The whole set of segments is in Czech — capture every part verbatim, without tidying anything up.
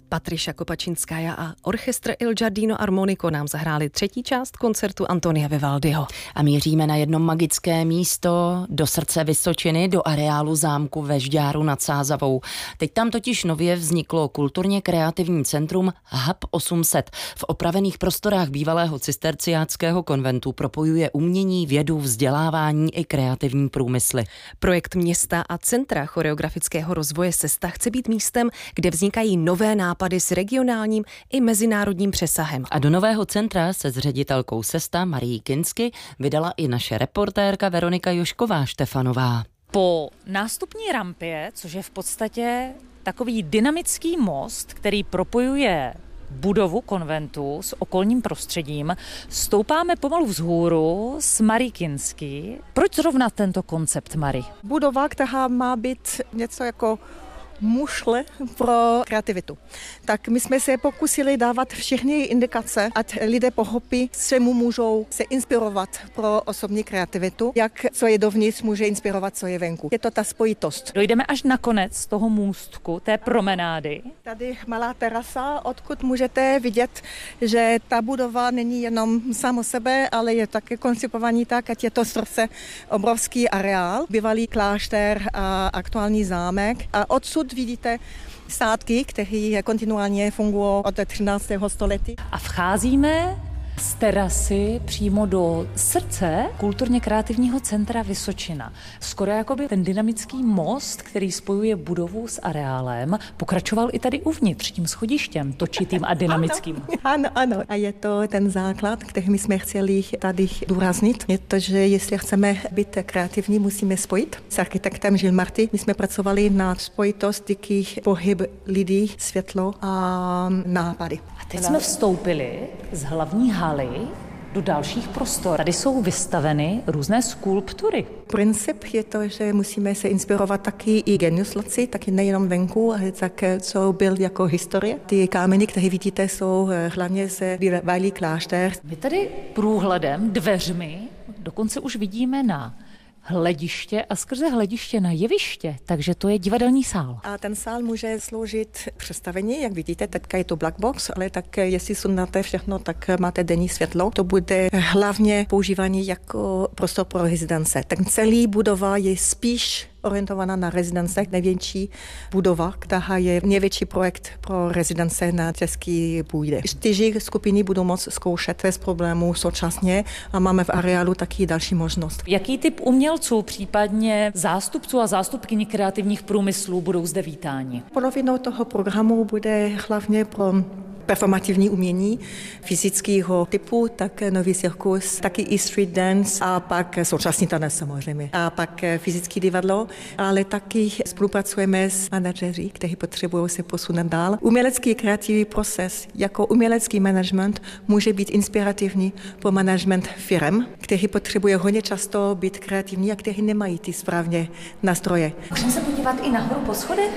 Patricia Kopačinskaja a orchestr Il Giardino Armonico nám zahráli třetí část koncertu Antonia Vivaldiho. A míříme na jedno magické místo do srdce Vysočiny, do areálu zámku ve Žďáru nad Sázavou. Teď tam totiž nově vzniklo kulturně kreativní centrum Hub osm set. V opravených prostorách bývalého cisterciáckého konventu propojuje umění, vědu, vzdělávání i kreativní průmysly. Projekt města a centra choreografického rozvoje Sesta chce být místem, kde vznikají nové nápady s regionálním i mezinárodním přesahem. A do nového centra se s ředitelkou Sesta Marií Kinsky vydala i naše reportérka Veronika Jošková Štefanová. Po nástupní rampě, což je v podstatě takový dynamický most, který propojuje budovu konventu s okolním prostředím, stoupáme pomalu vzhůru s Marií Kinsky. Proč zrovna tento koncept, Mari? Budova, která má být něco jako mušle pro kreativitu. Tak my jsme se pokusili dávat všechny indikace, ať lidé pochopí, čemu můžou se inspirovat pro osobní kreativitu, jak co je dovnitř může inspirovat, co je venku. Je to ta spojitost. Dojdeme až na konec toho můstku, té promenády. Tady malá terasa, odkud můžete vidět, že ta budova není jenom samo sebe, ale je také koncipovaný tak, ať je to srdce obrovský areál, bývalý klášter a aktuální zámek. A odsud vidíte sádky, které kontinuálně fungují od třináctého století. A vcházíme z terasy přímo do srdce kulturně kreativního centra Vysočina. Skoro jako by ten dynamický most, který spojuje budovu s areálem, pokračoval i tady uvnitř tím schodištěm, točitým a dynamickým. Ano, ano. A je to ten základ, který my jsme chtěli tady důraznit. Je to, že jestli chceme být kreativní, musíme spojit. S architektem Gilles Marty my jsme pracovali na spojitost, díky pohyb lidí, světlo a nápady. A teď jsme vstoupili z hlavní haly do dalších prostor. Tady jsou vystaveny různé skulptury. Princip je to, že musíme se inspirovat taky i genius loci, taky nejenom venku, ale tak, co byl jako historie. Ty kámeny, které vidíte, jsou hlavně z bývalý klášter. My tady průhledem, dveřmi, dokonce už vidíme na hlediště a skrze hlediště na jeviště, takže to je divadelní sál. A ten sál může sloužit představení, jak vidíte, teďka je to black box, ale tak jestli sundáte všechno, tak máte denní světlo. To bude hlavně používání jako prostor pro rezidence. Ten celý budova je spíš orientovaná na rezidence, největší budova, která je největší projekt pro rezidence na české půdě. Čtyři skupiny budou moct zkoušet bez problémů současně a máme v areálu taky další možnost. Jaký typ umělců, případně zástupců a zástupkyní kreativních průmyslů budou zde vítáni? Polovinou toho programu bude hlavně pro performativní umění fyzického typu, tak nový cirkus, taky i street dance a pak současný tanec samozřejmě. A pak fyzické divadlo, ale taky spolupracujeme s manažery, kteří potřebují se posunout dál. Umělecký kreativní proces jako umělecký management může být inspirativní pro management firem, kteří potřebují hodně často být kreativní a kteří nemají ty správně nástroje. Můžeme se podívat i nahoru po schodech?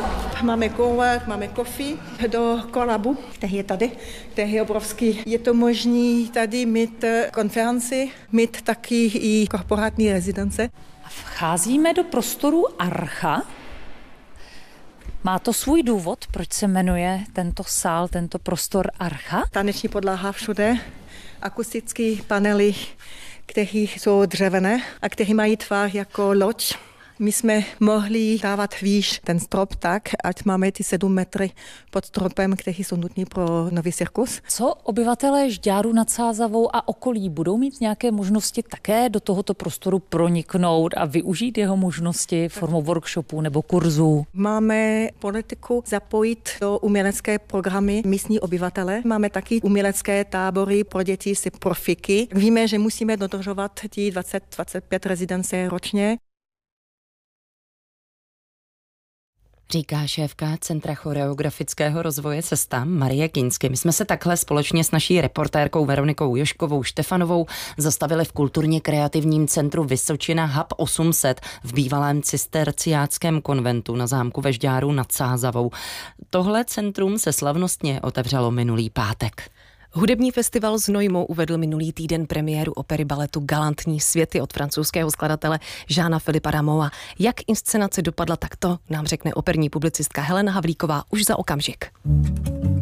Máme cowork, máme coffee do kolabu, který je tady, který je obrovský. Je to možné tady mít konferenci, mít taky i korporátní rezidence. Vcházíme do prostoru Archa. Má to svůj důvod, proč se jmenuje tento sál, tento prostor Archa? Taneční podlaha všude, akustické panely, které jsou dřevěné a které mají tvar jako loď. My jsme mohli dávat výš ten strop tak, ať máme ty sedm metry pod stropem, který jsou nutní pro nový cirkus. Co obyvatelé Žďáru nad Sázavou a okolí budou mít nějaké možnosti také do tohoto prostoru proniknout a využít jeho možnosti formou workshopů nebo kurzů? Máme politiku zapojit do umělecké programy místní obyvatele. Máme taky umělecké tábory pro děti se profiky. Víme, že musíme dodržovat ty dvacet až dvacet pět rezidence ročně. Říká šéfka Centra choreografického rozvoje Sesta Marie Kinsky. My jsme se takhle společně s naší reportérkou Veronikou Joškovou Štefanovou zastavili v kulturně kreativním centru Vysočina Hub osm set v bývalém cisterciáckém konventu na zámku ve Žďáru nad Sázavou. Tohle centrum se slavnostně otevřelo minulý pátek. Hudební festival Znojmo uvedl minulý týden premiéru opery baletu Galantní světy od francouzského skladatele Jeana Philippa Rameaua. Jak inscenace dopadla, tak to nám řekne operní publicistka Helena Havlíková už za okamžik.